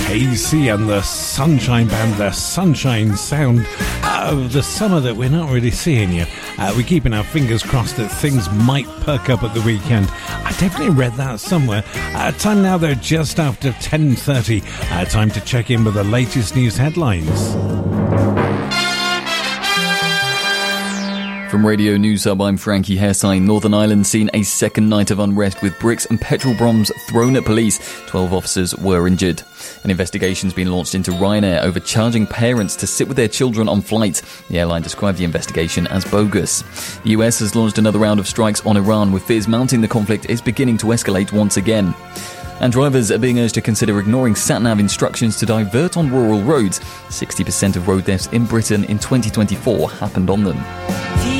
KC and the Sunshine Band, the sunshine sound of the summer that we're not really seeing yet. We're keeping our fingers crossed that things might perk up at the weekend. I definitely read that somewhere. Time now, though, just after 10:30. Time to check in with the latest news headlines. From Radio News Hub, I'm Frankie Hessine. Northern Ireland seen a second night of unrest with bricks and petrol bombs thrown at police. 12 officers were injured. An investigation's been launched into Ryanair over charging parents to sit with their children on flights. The airline described the investigation as bogus. The US has launched another round of strikes on Iran, with fears mounting the conflict is beginning to escalate once again. And drivers are being urged to consider ignoring sat-nav instructions to divert on rural roads. 60% of road deaths in Britain in 2024 happened on them.